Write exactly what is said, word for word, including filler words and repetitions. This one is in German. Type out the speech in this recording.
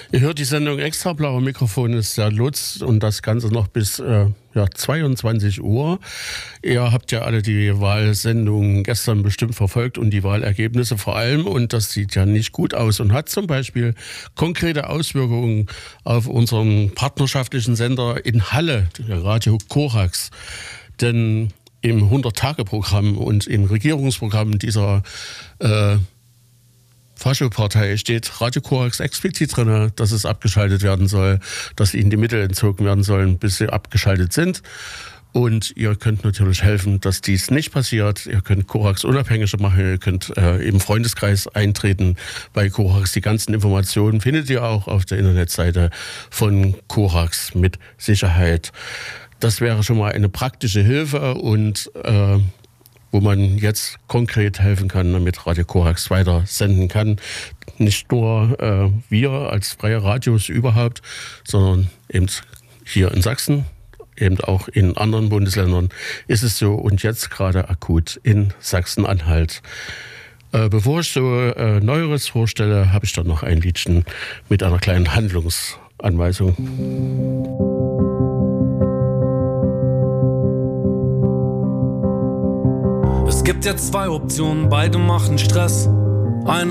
Ihr hört die Sendung Extra, blauer Mikrofon ist der Lutz und das Ganze noch bis äh, ja, zweiundzwanzig Uhr. Ihr habt ja alle die Wahlsendungen gestern bestimmt verfolgt und die Wahlergebnisse vor allem, und das sieht ja nicht gut aus und hat zum Beispiel konkrete Auswirkungen auf unseren partnerschaftlichen Sender in Halle, der Radio Korax. Denn im hundert-Tage-Programm und im Regierungsprogramm dieser äh, Faschopartei steht Radio Korax explizit drin, dass es abgeschaltet werden soll, dass ihnen die Mittel entzogen werden sollen, bis sie abgeschaltet sind. Und ihr könnt natürlich helfen, dass dies nicht passiert. Ihr könnt Korax unabhängiger machen, ihr könnt äh, im Freundeskreis eintreten bei Korax. Die ganzen Informationen findet ihr auch auf der Internetseite von Korax mit Sicherheit. Das wäre schon mal eine praktische Hilfe und äh, wo man jetzt konkret helfen kann, damit Radio Korax weiter senden kann. Nicht nur äh, wir als freie Radios überhaupt, sondern eben hier in Sachsen, eben auch in anderen Bundesländern ist es so und jetzt gerade akut in Sachsen-Anhalt. Äh, bevor ich so äh, Neueres vorstelle, habe ich dann noch ein Liedchen mit einer kleinen Handlungsanweisung. Es gibt jetzt zwei Optionen, beide machen Stress.